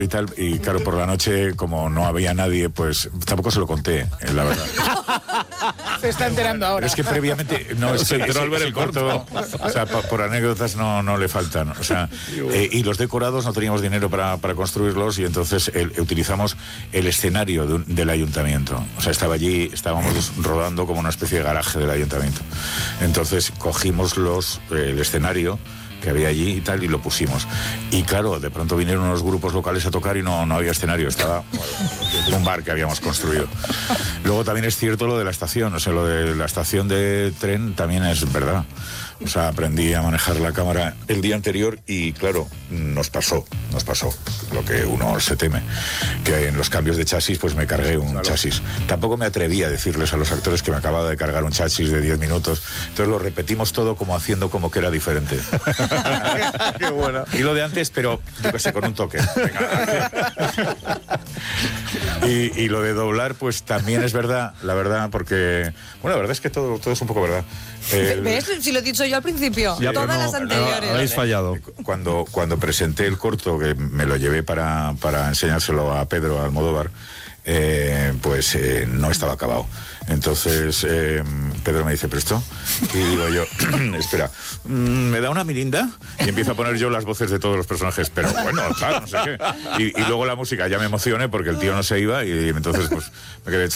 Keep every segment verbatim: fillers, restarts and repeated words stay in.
y tal, y claro, por la noche, como no había nadie, pues tampoco se lo conté, la verdad. Se está enterando ahora. Pero es que previamente, no, es Se que enteró ese- al ver ese el corto. o sea, pa- por anécdotas no, no le faltan, o sea, eh, y los decorados no teníamos dinero para, para construirlos, y entonces el- utilizamos el escenario de un- del ayuntamiento, o sea, estaba allí, estábamos rodando como una especie de garaje del ayuntamiento, entonces cogimos los, eh, el escenario que había allí y tal, y lo pusimos. Y claro, de pronto vinieron unos grupos locales a tocar y no, no había escenario, estaba bueno, un bar que habíamos construido. Luego también es cierto lo de la estación, o sea, lo de la estación de tren también es verdad. O sea, aprendí a manejar la cámara el día anterior y claro, nos pasó, nos pasó lo que uno se teme, que en los cambios de chasis pues me cargué un claro. chasis. Tampoco me atreví a decirles a los actores que me acababa de cargar un chasis de diez minutos, entonces lo repetimos todo como haciendo como que era diferente. Qué buena. Y lo de antes, pero yo qué sé, con un toque. Venga. y, y lo de doblar, pues también es verdad, la verdad, porque bueno, la verdad es que todo, todo es un poco verdad. El... ¿Ves? Si lo he dicho yo al principio. Ya, Todas no, las anteriores. No, habéis fallado. Cuando, cuando presenté el corto, que me lo llevé para, para enseñárselo a Pedro Almodóvar, eh, pues eh, no estaba acabado. Entonces eh, Pedro me dice, ¿presto? Y digo yo, espera, ¿me da una mirinda? Y empiezo a poner yo las voces de todos los personajes, pero bueno, claro, no sé qué. Y, y luego la música, ya me emocioné porque el tío no se iba y entonces pues me quedé...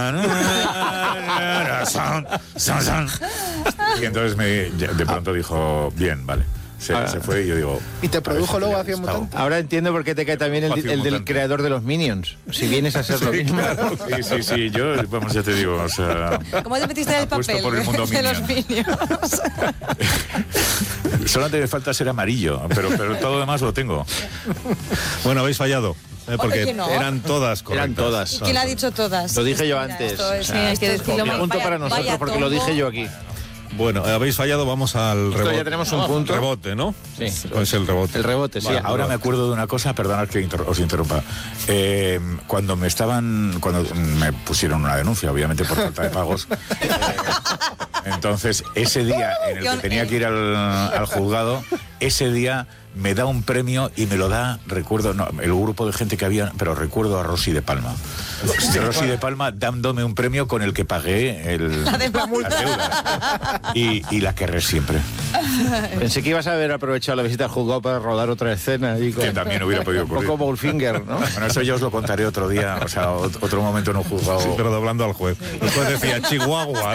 Y entonces me, de pronto dijo, bien, vale. Se, ah, se fue y yo digo... ¿Y te produjo luego Acción Mutante? Ahora entiendo por qué te cae también el, el del creador de los Minions. Si vienes a ser sí, lo mismo. Claro. Sí, sí, sí. Yo, vamos, ya te digo, o sea... ¿Cómo te metiste en el papel por el mundo de los Minions? Solamente me falta ser amarillo, pero, pero todo lo demás lo tengo. Bueno, habéis fallado. Eh, porque Oye, no. eran todas correctas. Eran todas. ¿Y quién ha dicho todas? Lo dije yo Mira, antes. Esto es, O sea, sí, hay que decirlo. punto Vaya- para nosotros vaya porque lo tombo. dije yo aquí. Bueno, eh, habéis fallado, vamos al rebote. ya tenemos un punto. Rebote, ¿no? Sí. ¿Cuál es el rebote? El rebote, sí. Vale, ahora me acuerdo de una cosa, perdonad que inter- os interrumpa. Eh, cuando me estaban, cuando me pusieron una denuncia, obviamente por falta de pagos, eh, entonces ese día en el que tenía que ir al, al juzgado, ese día me da un premio y me lo da, recuerdo, no, el grupo de gente que había, pero recuerdo a Rosy de Palma. Rosy de Palma dándome un premio con el que pagué el, La de la multa. las deudas. Y, y la querré siempre. Pensé que ibas a haber aprovechado la visita al juzgado para rodar otra escena. Y con, Que también hubiera podido ocurrir. Un poco Bowlfinger, ¿no? Bueno, eso yo os lo contaré otro día, o sea, ot- otro momento en un juzgado. Sí, pero doblando al juez. El juez decía, Chihuahua.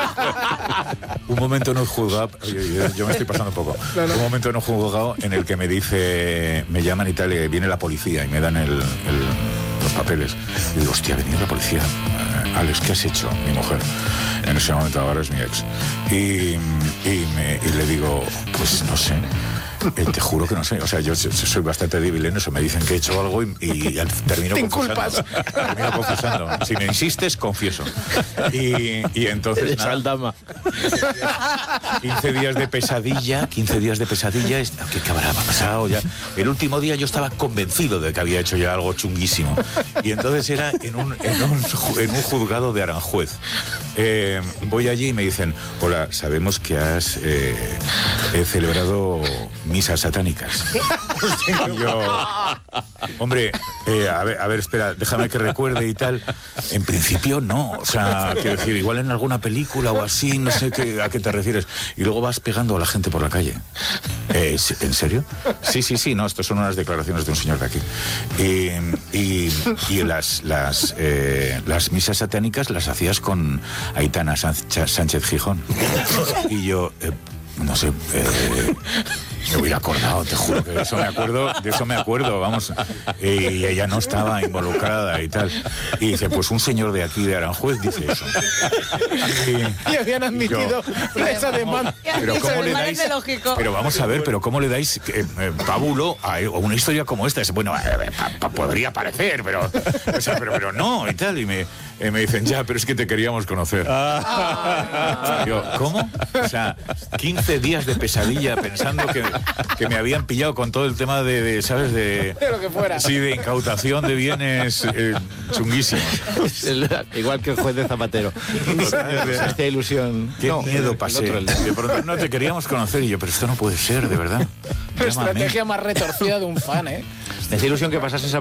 Un momento en un juzgado, oye, yo, yo me estoy pasando un poco. Un momento en un juzgado en el que me dice, me llaman y tal, y viene la policía y me dan el, el- los papeles. Y digo, hostia, ha venido la policía. Eh, Alex, ¿qué has hecho? Mi mujer. En ese momento ahora es mi ex. Y, y, me, y le digo, pues no sé. Eh, te juro que no sé, o sea, yo, yo soy bastante débil en eso, me dicen que he hecho algo y, y al- termino confesando. Termino confesando. Si me insistes, confieso. Y, y entonces... Eres nada, Aldama. quince días de pesadilla, quince días de pesadilla, es- ¿qué, qué habrá pasado ya? El último día yo estaba convencido de que había hecho ya algo chunguísimo. Y entonces era en un, en un, ju- en un juzgado de Aranjuez. Eh, voy allí y me dicen, hola, sabemos que has eh, eh, celebrado misas satánicas. Y yo, hombre, eh, a, ver, a ver, espera, déjame que recuerde y tal. En principio no, o sea, quiero decir, igual en alguna película o así, no sé qué, a qué te refieres. Y luego vas pegando a la gente por la calle. Eh, ¿En serio? Sí, sí, sí, no, estas son unas declaraciones de un señor de aquí. Y, y, y las, las, eh, las misas satánicas las hacías con Aitana Sánchez, Sánchez Gijón. Y yo, eh, no sé, eh, me hubiera acordado, te juro que de eso me acuerdo, de eso me acuerdo, vamos. Y ella no estaba involucrada y tal. Y dice, pues un señor de aquí de Aranjuez dice eso. Y, Y habían admitido yo, esa demanda. pero Eso cómo me le parece dais, lógico. pero vamos a ver, pero cómo le dais eh, eh, pábulo a, a una historia como esta. Es, bueno, eh, pa, pa, podría parecer, pero, o sea, pero, pero no y tal. Y me, eh, me dicen, ya, pero es que te queríamos conocer. Ah. Yo, ¿cómo? O sea, quince días de pesadilla pensando que, que me habían pillado con todo el tema de, de ¿sabes? De, De lo que fuera. Sí, de incautación de bienes eh, chunguísimos. Igual que el juez de Zapatero. Esta ilusión. Qué No, miedo el pasé. otro, el- De pronto, no te queríamos conocer y yo, pero esto no puede ser, de verdad. La Llámame. estrategia más retorcida de un fan, ¿eh? Esta ilusión que pasase esa